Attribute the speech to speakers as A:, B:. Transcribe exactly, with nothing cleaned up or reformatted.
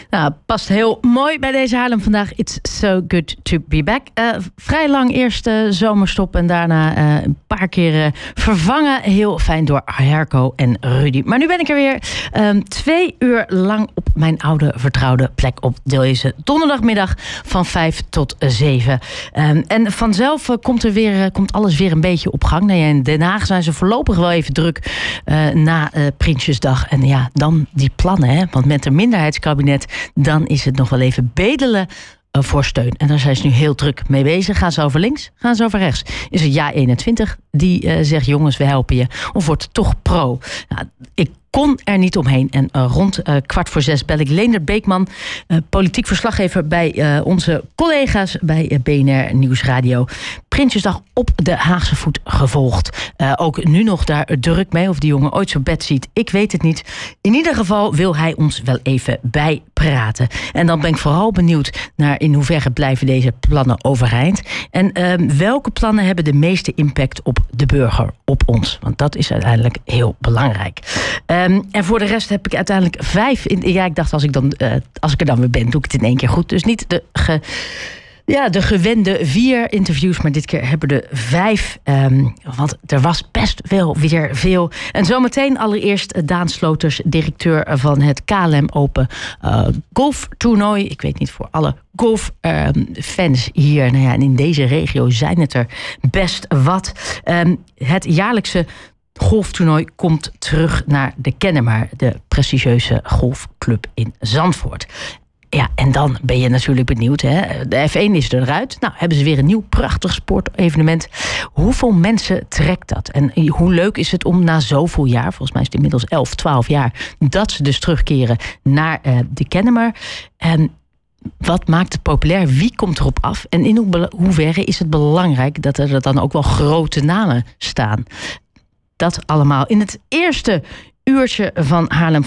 A: Nou, past heel mooi bij deze Haarlem vandaag. It's so good to be back. Uh, vrij lang eerst uh, zomerstop en daarna uh, een paar keer uh, vervangen. Heel fijn door Herco en Rudy. Maar nu ben ik er weer um, twee uur lang op mijn oude vertrouwde plek op deze donderdagmiddag van vijf tot zeven. Um, en vanzelf uh, komt, er weer, uh, komt alles weer een beetje op gang. Nou ja, in Den Haag zijn ze voorlopig wel even druk uh, na uh, Prinsjesdag. En ja, dan die plannen, hè? Want met een minderheidskabinet, dan is het nog wel even bedelen uh, voor steun. En daar zijn ze nu heel druk mee bezig. Gaan ze over links, gaan ze over rechts. Is het Ja eenentwintig die uh, zegt, jongens, we helpen je. Of wordt het toch pro? Nou, ik kon er niet omheen. En uh, rond uh, kwart voor zes bel ik Leendert Beekman, uh, politiek verslaggever bij uh, onze collega's bij uh, B N R Nieuwsradio. Prinsjesdag op de Haagse voet gevolgd. Uh, ook nu nog daar druk mee. Of die jongen ooit zo bed ziet, ik weet het niet. In ieder geval wil hij ons wel even bijpraten. En dan ben ik vooral benieuwd naar in hoeverre blijven deze plannen overeind. En uh, welke plannen hebben de meeste impact op de burger, op ons? Want dat is uiteindelijk heel belangrijk. Um, en voor de rest heb ik uiteindelijk vijf. In, ja, ik dacht als ik, dan, uh, als ik er dan weer ben, doe ik het in één keer goed. Dus niet de ge, ja, de gewende vier interviews, maar dit keer hebben we er vijf. Um, want er was best wel weer veel. En zometeen allereerst Daan Sloters, directeur van het K L M Open uh, golftoernooi. Ik weet niet, voor alle golffans um, hier. Nou ja, en in deze regio zijn het er best wat. Um, het jaarlijkse golftoernooi komt terug naar de Kennemer, de prestigieuze golfclub in Zandvoort. Ja, en dan ben je natuurlijk benieuwd, hè? De F één is eruit. Nou, hebben ze weer een nieuw prachtig sportevenement. Hoeveel mensen trekt dat? En hoe leuk is het om na zoveel jaar, volgens mij is het inmiddels elf, twaalf jaar, dat ze dus terugkeren naar uh, de Kennemer. En wat maakt het populair? Wie komt erop af? En in hoe, hoeverre is het belangrijk dat er dan ook wel grote namen staan? Dat allemaal in het eerste uurtje van Haarlem